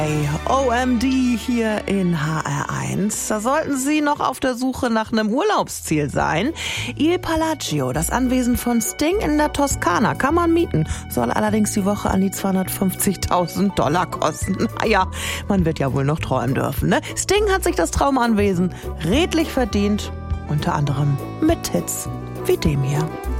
OMD hier in HR1. Da sollten Sie noch auf der Suche nach einem Urlaubsziel sein. Il Palagio, das Anwesen von Sting in der Toskana, kann man mieten. Soll allerdings die Woche an die $250.000 kosten. Naja, man wird ja wohl noch träumen dürfen, ne? Sting hat sich das Traumanwesen redlich verdient. Unter anderem mit Hits wie dem hier.